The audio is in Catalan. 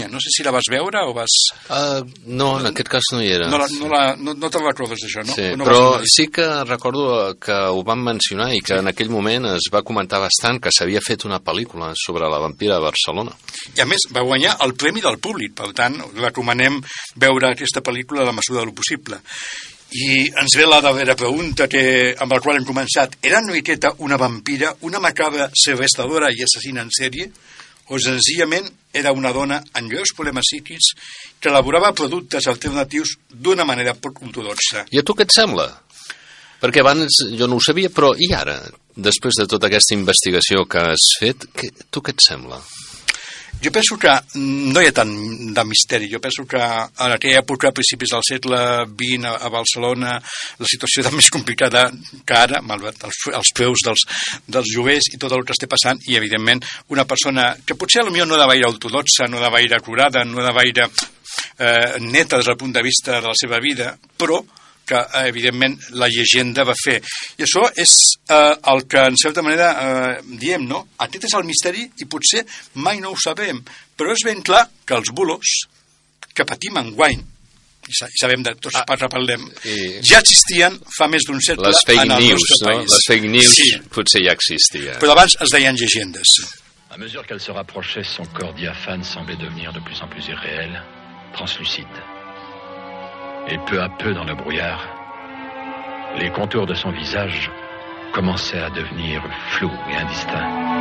Vergonya. No sé si la vas veure o vas... No, en aquest cas no hi era. No te'n recordes d'això, no? Sí, no però sí que recordo que ho van mencionar i que en aquell moment es va comentar bastant que s'havia fet una pel·lícula sobre la vampira de Barcelona. I a més va guanyar el premi del públic, per tant recomanem veure aquesta pel·lícula a la mesura del possible. I ens ve la darrera pregunta amb la qual hem començat. Era Enriqueta una vampira, una macabra segrestadora i assassina en sèrie? O senzillament era una dona amb greus problemes psíquics que elaborava productes alternatius d'una manera poc ortodoxa? I a tu què et sembla? Perquè abans jo no ho sabia, però i ara, després de tota aquesta investigació que has fet, tu què et sembla? Jo penso que no hi ha tant de misteri. Jo penso que en aquella època, a principis del segle XX, a Barcelona, la situació era més complicada que ara, malgrat els preus dels lloguers i tot el que està passant, i evidentment una persona que potser potser no era gaire ortodoxa, no era gaire curada, no era gaire neta des del punt de vista de la seva vida, però que evidentment la llegenda va fer. I això és el que en certa manera diem, no? Aquest és el misteri i potser mai no ho sabem, però és ben clar que els bulos que patim enguany, i sabem de tots que parlem, ja existien fa més d'un segle en el nostre país. Les fake news potser ja existien. Però abans es deien llegendes. À mesure qu'elle se rapprochait, son corps diaphane semblait devenir de plus en plus irréel, translucide. Et peu à peu, dans le brouillard, les contours de son visage commençaient à devenir flous et indistincts.